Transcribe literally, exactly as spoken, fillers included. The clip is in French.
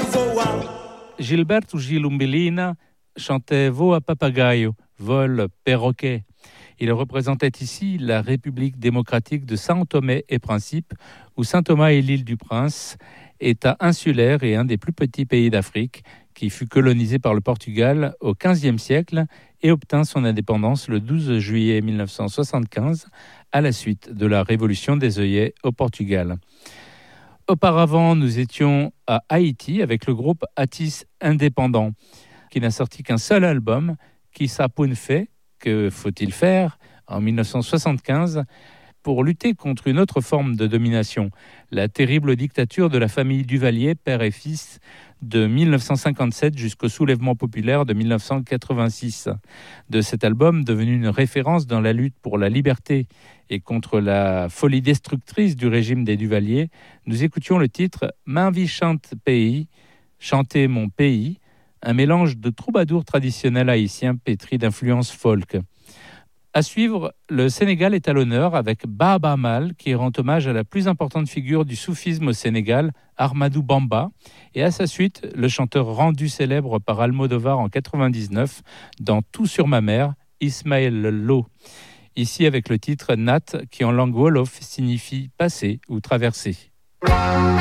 Gilberto Gil Umbellina chantait Voa papagaio, vol perroquet. Il représentait ici la République démocratique de São Tomé et Principe, où Saint Thomas et l'île du Prince, État insulaire et un des plus petits pays d'Afrique, qui fut colonisé par le Portugal au quinzième siècle et obtint son indépendance le douze juillet mille neuf cent soixante-quinze, à la suite de la Révolution des œillets au Portugal. Auparavant, nous étions à Haïti avec le groupe Atis Indépendant, qui n'a sorti qu'un seul album, Qui s'apoune fait, que faut-il faire, en mille neuf cent soixante-quinze, pour lutter contre une autre forme de domination, la terrible dictature de la famille Duvalier, père et fils, de mille neuf cent cinquante-sept jusqu'au soulèvement populaire de mille neuf cent quatre-vingt-six. De cet album, devenu une référence dans la lutte pour la liberté et contre la folie destructrice du régime des Duvalier, nous écoutions le titre « Main vie chante pays », « Chanter mon pays », un mélange de troubadours traditionnels haïtiens pétris d'influences folk. À suivre, le Sénégal est à l'honneur avec Baaba Maal, qui rend hommage à la plus importante figure du soufisme au Sénégal, Ahmadou Bamba, et à sa suite, le chanteur rendu célèbre par Almodovar en quatre-vingt-dix-neuf dans Tout sur ma mère, Ismaël Lo. Ici avec le titre Nat, qui en langue wolof signifie passer ou traverser.